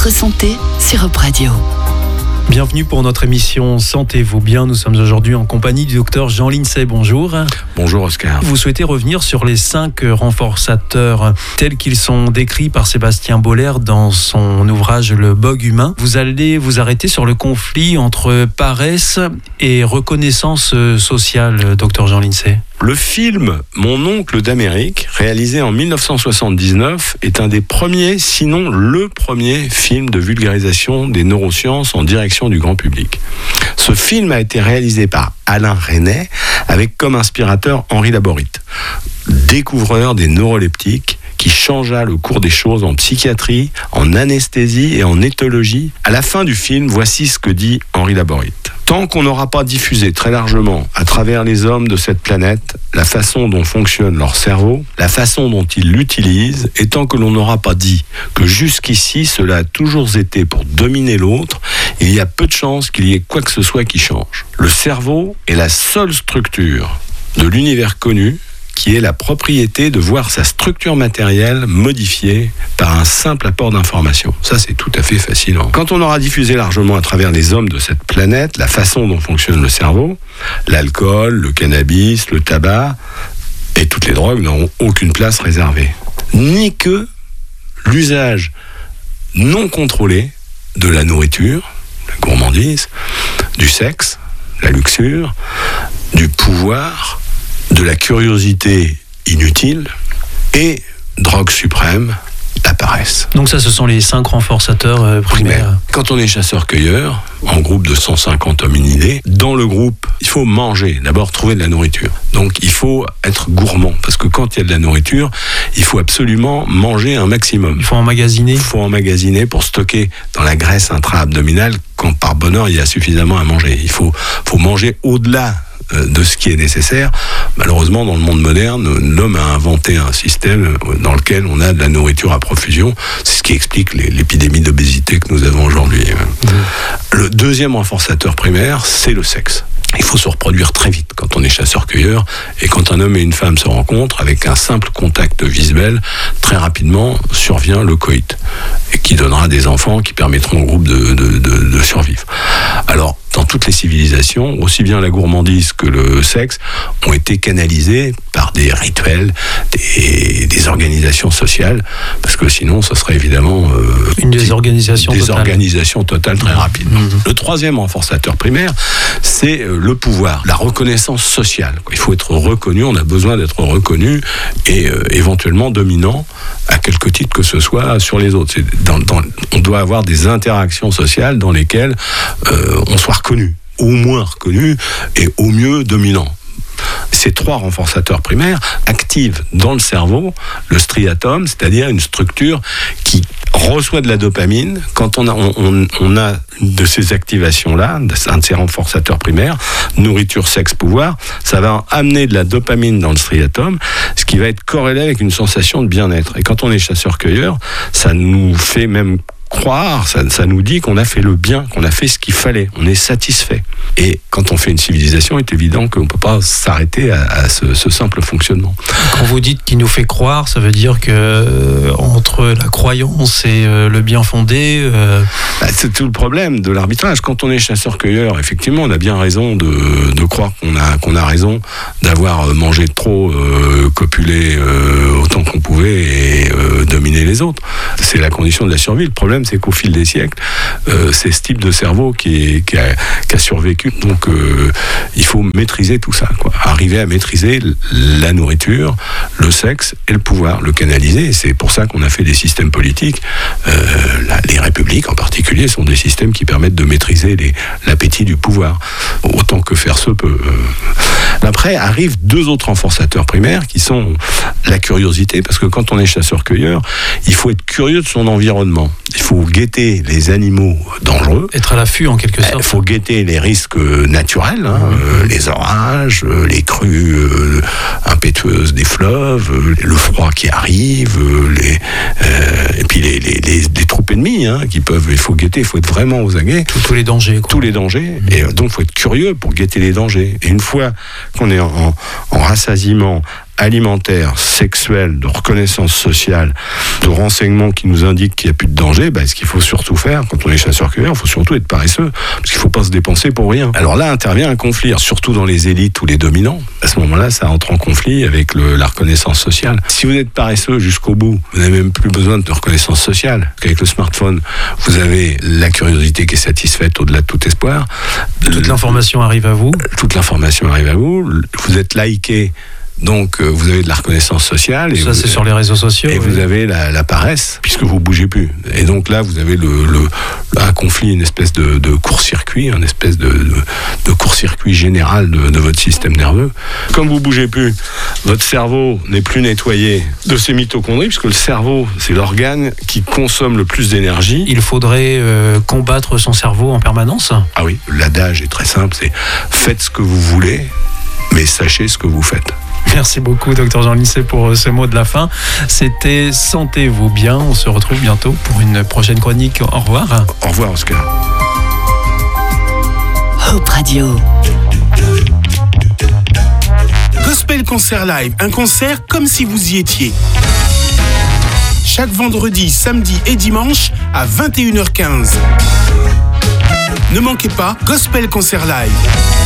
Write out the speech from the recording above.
Votre santé sur Up Radio. Bienvenue pour notre émission Sentez-vous bien. Nous sommes aujourd'hui en compagnie du docteur Jean Lincey. Bonjour. Bonjour Oscar. Vous souhaitez revenir sur les 5 renforçateurs tels qu'ils sont décrits par Sébastien Boller dans son ouvrage Le Bog humain. Vous allez vous arrêter sur le conflit entre paresse et reconnaissance sociale, docteur Jean Lincey. Le film Mon oncle d'Amérique, réalisé en 1979, est un des premiers, sinon le premier film de vulgarisation des neurosciences en direction du grand public. Ce film a été réalisé par Alain Resnais avec comme inspirateur Henri Laborit, découvreur des neuroleptiques qui changea le cours des choses en psychiatrie, en anesthésie et en éthologie. À la fin du film, voici ce que dit Henri Laborit. Tant qu'on n'aura pas diffusé très largement à travers les hommes de cette planète la façon dont fonctionne leur cerveau, la façon dont ils l'utilisent, et tant que l'on n'aura pas dit que jusqu'ici cela a toujours été pour dominer l'autre, il y a peu de chances qu'il y ait quoi que ce soit qui change. Le cerveau est la seule structure de l'univers connu qui est la propriété de voir sa structure matérielle modifiée par un simple apport d'informations. Ça, c'est tout à fait fascinant. Quand on aura diffusé largement à travers les hommes de cette planète la façon dont fonctionne le cerveau, l'alcool, le cannabis, le tabac et toutes les drogues n'auront aucune place réservée. Ni que l'usage non contrôlé de la nourriture, la gourmandise, du sexe, la luxure, du pouvoir, de la curiosité inutile et, drogue suprême, la paresse. Donc ça, ce sont les 5 renforçateurs primaires. Quand on est chasseur-cueilleur, en groupe de 150 hominidés, dans le groupe, il faut manger, d'abord trouver de la nourriture. Donc il faut être gourmand, parce que quand il y a de la nourriture, il faut absolument manger un maximum. Il faut emmagasiner. Il faut emmagasiner pour stocker dans la graisse intra-abdominale quand par bonheur il y a suffisamment à manger. Il faut manger au-delà de ce qui est nécessaire. Malheureusement, dans le monde moderne, l'homme a inventé un système dans lequel on a de la nourriture à profusion. C'est ce qui explique l'épidémie d'obésité que nous avons aujourd'hui. Le deuxième renforçateur primaire, c'est le sexe. Il faut se reproduire très vite quand on est chasseur-cueilleur, et quand un homme et une femme se rencontrent, avec un simple contact visuel, très rapidement survient le coït, et qui donnera des enfants qui permettront au groupe de survivre. Alors, dans toutes les civilisations, aussi bien la gourmandise que le sexe ont été canalisés par des rituels, des organisations sociales, parce que sinon, ce serait évidemment une désorganisation totale très rapide. Le troisième renforçateur primaire, c'est le pouvoir, la reconnaissance sociale. Il faut être reconnu, on a besoin d'être reconnu et éventuellement dominant à quelque titre que ce soit sur les autres. On doit avoir des interactions sociales dans lesquelles on soit reconnu, au moins reconnu et au mieux dominant. Ces 3 renforçateurs primaires activent dans le cerveau le striatum, c'est-à-dire une structure qui reçoit de la dopamine. Quand on a de ces activations-là, un de ces renforçateurs primaires, nourriture, sexe, pouvoir, ça va amener de la dopamine dans le striatum, ce qui va être corrélé avec une sensation de bien-être. Et quand on est chasseur-cueilleur, ça nous fait même croire, ça nous dit qu'on a fait le bien, qu'on a fait ce qu'il fallait, on est satisfait. Et quand on fait une civilisation, il est évident qu'on ne peut pas s'arrêter à ce simple fonctionnement. Quand vous dites qu'il nous fait croire, ça veut dire que entre la croyance et le bien fondé... C'est tout le problème de l'arbitrage. Quand on est chasseur-cueilleur, effectivement, on a bien raison de croire qu'on a raison d'avoir mangé trop, copulé autant qu'on pouvait et dominer les autres. C'est la condition de la survie. Le problème, c'est qu'au fil des siècles, c'est ce type de cerveau qui a survécu. Donc, il faut maîtriser tout ça, quoi. Arriver à maîtriser la nourriture, le sexe et le pouvoir, le canaliser. Et c'est pour ça qu'on a fait des systèmes politiques. Les républiques, en particulier, sont des systèmes qui permettent de maîtriser l'appétit du pouvoir, autant que faire se peut. Après, arrivent 2 autres renforçateurs primaires qui sont la curiosité, parce que quand on est chasseur-cueilleur, il faut être curieux de son environnement. Il faut guetter les animaux dangereux. Être à l'affût, en quelque sorte. Il faut guetter les risques naturels, les orages, les crues impétueuses des fleuves, le froid qui arrive, et puis les troupes ennemies qui peuvent. Il faut guetter, il faut être vraiment aux aguets. Tous les dangers. Quoi. Tous les dangers. Et donc, il faut être curieux pour guetter les dangers. Et une fois qu'on est en rassasiement alimentaire, sexuelle, de reconnaissance sociale, de renseignements qui nous indiquent qu'il n'y a plus de danger, ce qu'il faut surtout faire quand on est chasseur-cueilleur, il faut surtout être paresseux, parce qu'il ne faut pas se dépenser pour rien. Alors là intervient un conflit, surtout dans les élites ou les dominants. À ce moment-là, ça entre en conflit avec la reconnaissance sociale. Si vous êtes paresseux jusqu'au bout, vous n'avez même plus besoin de reconnaissance sociale. Avec le smartphone, vous avez la curiosité qui est satisfaite au-delà de tout espoir. Toute l'information arrive à vous. Toute l'information arrive à vous. Vous êtes liké. Donc, vous avez de la reconnaissance sociale. Ça, c'est sur les réseaux sociaux. Et vous avez la paresse, puisque vous bougez plus. Et donc là, vous avez un conflit, une espèce de court-circuit, une espèce de court-circuit général de votre système nerveux. Comme vous bougez plus, votre cerveau n'est plus nettoyé de ses mitochondries, puisque le cerveau, c'est l'organe qui consomme le plus d'énergie. Il faudrait combattre son cerveau en permanence ? Ah oui, l'adage est très simple, c'est « faites ce que vous voulez, mais sachez ce que vous faites ». Merci beaucoup, Dr Jean Lisset, pour ce mot de la fin. C'était Sentez-vous bien. On se retrouve bientôt pour une prochaine chronique. Au revoir. Au revoir, Oscar. Hope Radio. Gospel Concert Live, un concert comme si vous y étiez. Chaque vendredi, samedi et dimanche à 21h15. Ne manquez pas Gospel Concert Live.